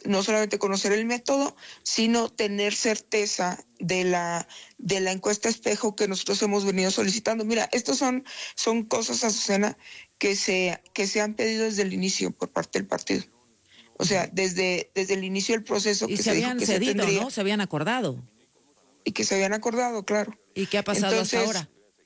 no solamente conocer el método, sino tener certeza de la encuesta espejo que nosotros hemos venido solicitando. Mira, estos son cosas, Azucena, que se han pedido desde el inicio por parte del partido. O sea, desde el inicio del proceso y que se habían dijo que cedido, se tendría, ¿no? Se habían acordado. Y que se habían acordado, claro. ¿Y qué ha pasado hasta ahora?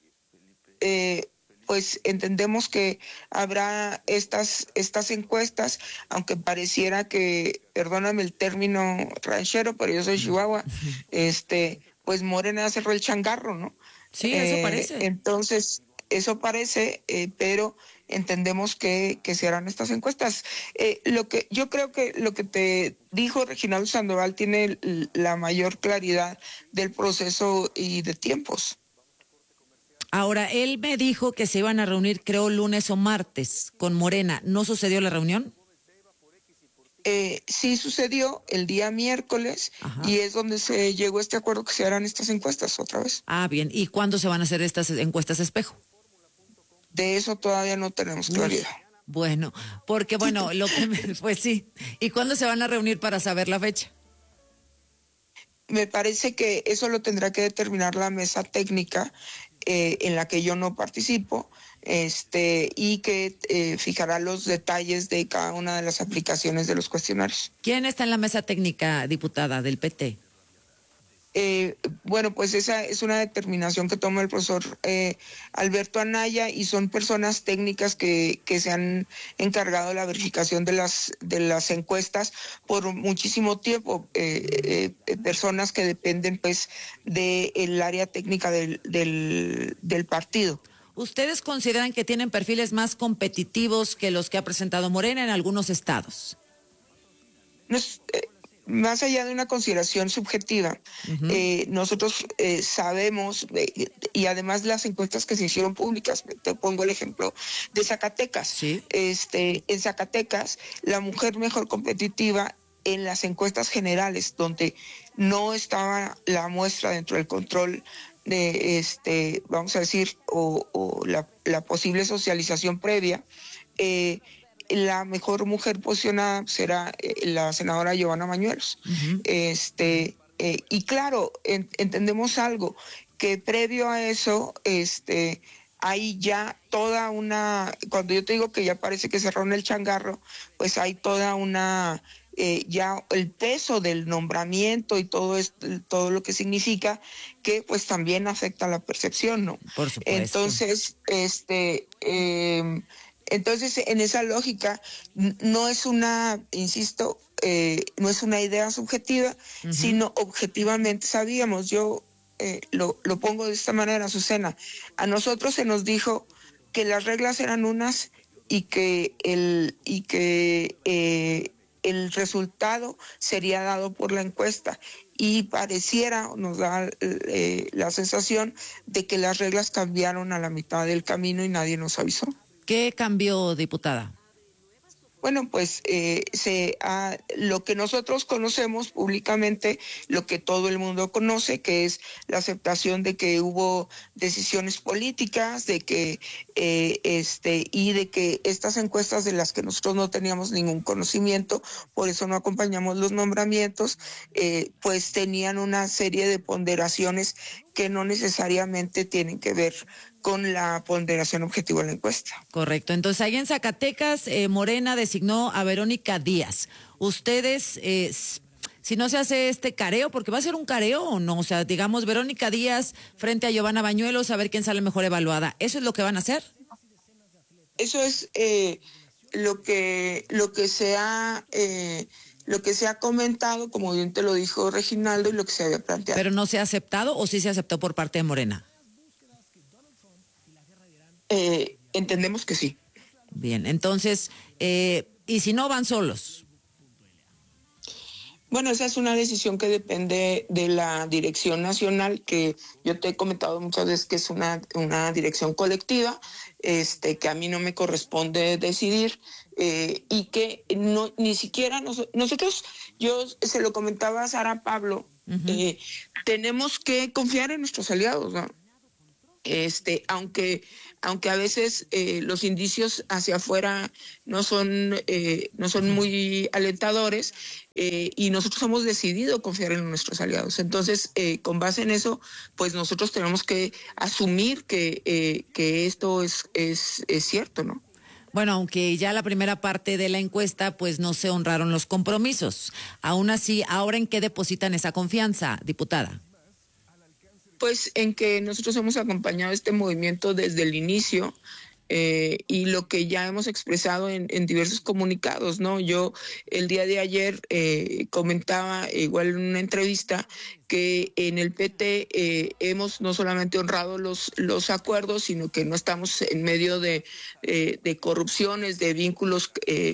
Pues entendemos que habrá estas encuestas, aunque pareciera que, perdóname el término ranchero, pero yo soy Chihuahua, pues Morena cerró el changarro, ¿no? Sí, eso parece. Entonces, eso parece, pero entendemos que se harán estas encuestas. Yo creo que lo que te dijo Reginaldo Sandoval tiene la mayor claridad del proceso y de tiempos. Ahora, él me dijo que se iban a reunir, creo, lunes o martes con Morena. ¿No sucedió la reunión? Sí sucedió el día miércoles. Ajá. Y es donde se llegó a este acuerdo que se harán estas encuestas otra vez. Ah, bien. ¿Y cuándo se van a hacer estas encuestas espejo? De eso todavía no tenemos claridad. Bueno, porque pues sí. ¿Y cuándo se van a reunir para saber la fecha? Me parece que eso lo tendrá que determinar la mesa técnica en la que yo no participo, y que fijará los detalles de cada una de las aplicaciones de los cuestionarios. ¿Quién está en la mesa técnica, diputada, del PT? Bueno, pues esa es una determinación que toma el profesor Alberto Anaya, y son personas técnicas que se han encargado de la verificación de las encuestas por muchísimo tiempo, personas que dependen pues del área técnica del partido. ¿Ustedes consideran que tienen perfiles más competitivos que los que ha presentado Morena en algunos estados? Más allá de una consideración subjetiva, nosotros sabemos, y además las encuestas que se hicieron públicas, te pongo el ejemplo de Zacatecas. ¿Sí? En Zacatecas, la mujer mejor competitiva en las encuestas generales, donde no estaba la muestra dentro del control de, vamos a decir, o la posible socialización previa, la mejor mujer posicionada será la senadora Giovanna Bañuelos. Uh-huh. Y claro, entendemos algo, que previo a eso, hay ya toda una, cuando yo te digo que ya parece que cerraron el changarro, pues hay toda una, ya el peso del nombramiento y todo esto, todo lo que significa, que pues también afecta la percepción, ¿no? Por supuesto. Entonces, en esa lógica, no es una, insisto, no es una idea subjetiva, uh-huh, sino objetivamente sabíamos. Yo lo pongo de esta manera, Azucena. A nosotros se nos dijo que las reglas eran unas y que el resultado sería dado por la encuesta. Y pareciera, nos da la sensación de que las reglas cambiaron a la mitad del camino y nadie nos avisó. ¿Qué cambió, diputada? Bueno, pues lo que nosotros conocemos públicamente, lo que todo el mundo conoce, que es la aceptación de que hubo decisiones políticas, de que y de que estas encuestas de las que nosotros no teníamos ningún conocimiento, por eso no acompañamos los nombramientos, pues tenían una serie de ponderaciones que no necesariamente tienen que ver con la ponderación objetiva de la encuesta. Correcto. Entonces, ahí en Zacatecas, Morena designó a Verónica Díaz. Ustedes, si no se hace este careo, porque va a ser un careo o no, o sea, digamos, Verónica Díaz frente a Giovanna Bañuelos, a ver quién sale mejor evaluada. ¿Eso es lo que van a hacer? Eso es lo que se ha comentado, como bien te lo dijo Reginaldo, y lo que se había planteado. ¿Pero no se ha aceptado o sí se aceptó por parte de Morena? Entendemos que sí. Bien, entonces, ¿y si no van solos? Bueno, esa es una decisión que depende de la dirección nacional, que yo te he comentado muchas veces que es una dirección colectiva, que a mí no me corresponde decidir, y que no, ni siquiera nosotros, yo se lo comentaba a Sara Pablo, uh-huh, tenemos que confiar en nuestros aliados, ¿no? aunque a veces los indicios hacia afuera no son muy alentadores, y nosotros hemos decidido confiar en nuestros aliados. Entonces, con base en eso, pues nosotros tenemos que asumir que esto es cierto, ¿no? Bueno, aunque ya la primera parte de la encuesta, pues no se honraron los compromisos. Aún así, ¿ahora en qué depositan esa confianza, diputada? Pues en que nosotros hemos acompañado este movimiento desde el inicio, y lo que ya hemos expresado en diversos comunicados, ¿no? Yo el día de ayer comentaba igual en una entrevista que en el PT hemos no solamente honrado los acuerdos, sino que no estamos en medio de corrupciones, de vínculos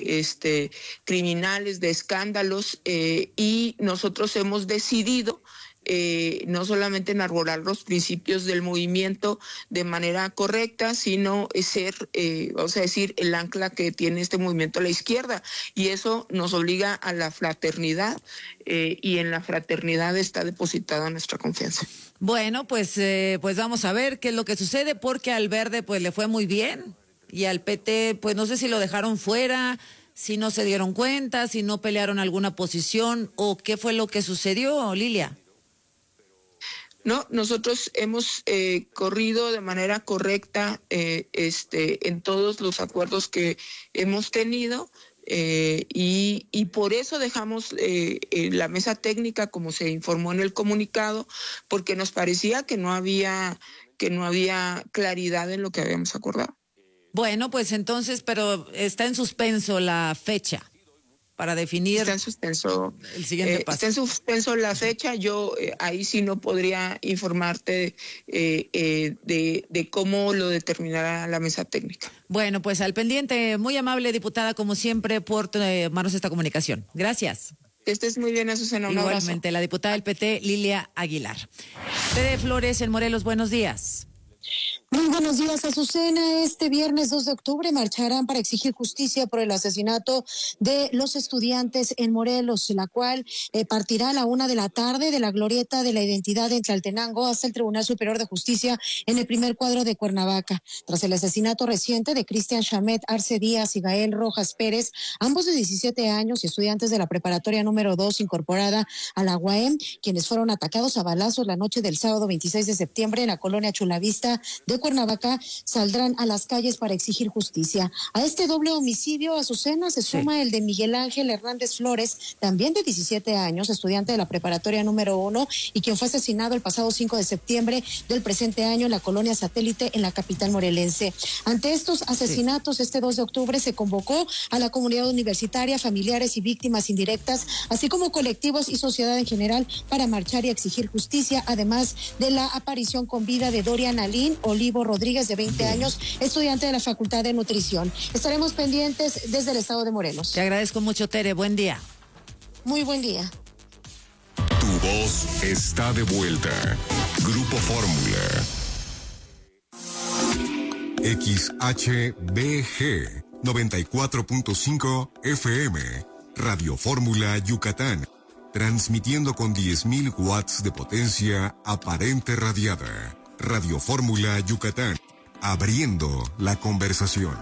criminales, de escándalos, y nosotros hemos decidido no solamente enarbolar los principios del movimiento de manera correcta, sino ser, vamos a decir, el ancla que tiene este movimiento a la izquierda, y eso nos obliga a la fraternidad, y en la fraternidad está depositada nuestra confianza. Bueno, pues vamos a ver qué es lo que sucede, porque al Verde pues le fue muy bien, y al PT pues no sé si lo dejaron fuera, si no se dieron cuenta, si no pelearon alguna posición, o qué fue lo que sucedió, Lilia. No, nosotros hemos corrido de manera correcta en todos los acuerdos que hemos tenido, y por eso dejamos la mesa técnica como se informó en el comunicado, porque nos parecía que no había claridad en lo que habíamos acordado. Bueno, pues entonces, pero está en suspenso la fecha para definir. Está en suspenso el siguiente paso. Está en suspenso la fecha. Yo ahí sí no podría informarte de cómo lo determinará la mesa técnica. Bueno, pues al pendiente. Muy amable, diputada, como siempre, por tomarnos esta comunicación. Gracias. Que estés muy bien, Azucena. Igualmente, abrazo. La diputada del PT, Lilia Aguilar. Fede Flores, en Morelos, buenos días. Muy buenos días, Azucena. Este viernes 2 de octubre marcharán para exigir justicia por el asesinato de los estudiantes en Morelos, la cual partirá a la 1:00 p.m. de la glorieta de la identidad en Tlaltenango hasta el Tribunal Superior de Justicia en el primer cuadro de Cuernavaca. Tras el asesinato reciente de Cristian Chamet Arce Díaz y Gael Rojas Pérez, ambos de 17 años y estudiantes de la preparatoria número 2 incorporada a la UAM, quienes fueron atacados a balazos la noche del sábado 26 de septiembre en la colonia Chulavista de Cuernavaca, saldrán a las calles para exigir justicia. A este doble homicidio, Azucena, se suma el de Miguel Ángel Hernández Flores, también de 17 años, estudiante de la preparatoria número 1 y quien fue asesinado el pasado 5 de septiembre del presente año en la colonia Satélite en la capital morelense. Ante estos asesinatos, este 2 de octubre se convocó a la comunidad universitaria, familiares y víctimas indirectas, así como colectivos y sociedad en general, para marchar y exigir justicia, además de la aparición con vida de Dorian Alín Olivo Rodríguez, de 20 años, estudiante de la Facultad de Nutrición. Estaremos pendientes desde el estado de Morelos. Te agradezco mucho, Tere. Buen día. Muy buen día. Tu voz está de vuelta. Grupo Fórmula. XHBG 94.5 FM. Radio Fórmula Yucatán. Transmitiendo con 10.000 watts de potencia aparente radiada. Radio Fórmula Yucatán, abriendo la conversación.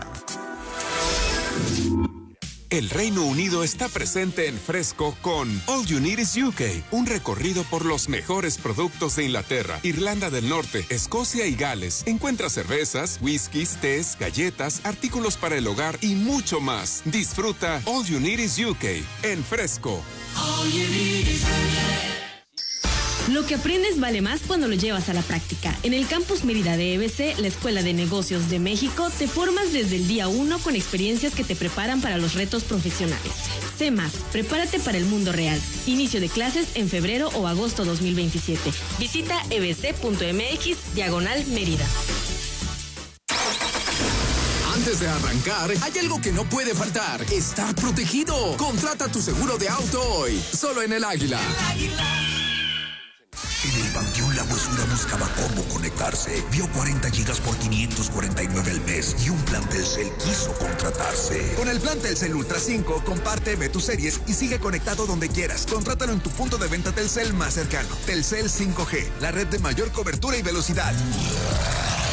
El Reino Unido está presente en Fresco con All You Need is UK, un recorrido por los mejores productos de Inglaterra, Irlanda del Norte, Escocia y Gales. Encuentra cervezas, whiskies, tés, galletas, artículos para el hogar y mucho más. Disfruta All You Need is UK en Fresco. All you need is UK. Lo que aprendes vale más cuando lo llevas a la práctica. En el Campus Mérida de EBC, la Escuela de Negocios de México, te formas desde el día 1 con experiencias que te preparan para los retos profesionales. Sé más, prepárate para el mundo real. Inicio de clases en febrero o agosto 2027. Visita ebc.mx/Mérida. Antes de arrancar, hay algo que no puede faltar: estar protegido. Contrata tu seguro de auto hoy, solo en El Águila. En el Panteón La Huesura buscaba cómo conectarse. Vio 40 gigas por 549 al mes y un plan Telcel quiso contratarse. Con el plan Telcel Ultra 5, comparte, ve tus series y sigue conectado donde quieras. Contrátalo en tu punto de venta Telcel más cercano. Telcel 5G, la red de mayor cobertura y velocidad.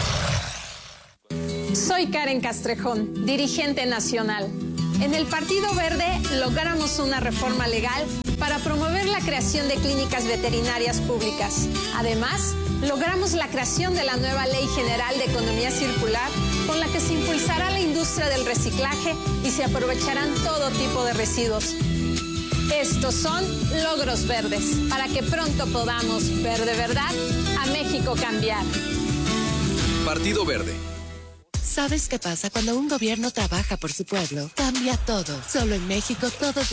Soy Karen Castrejón, dirigente nacional. En el Partido Verde logramos una reforma legal para promover la creación de clínicas veterinarias públicas. Además, logramos la creación de la nueva Ley General de Economía Circular, con la que se impulsará la industria del reciclaje y se aprovecharán todo tipo de residuos. Estos son logros verdes, para que pronto podamos ver de verdad a México cambiar. Partido Verde. ¿Sabes qué pasa cuando un gobierno trabaja por su pueblo? Cambia todo. Solo en México todos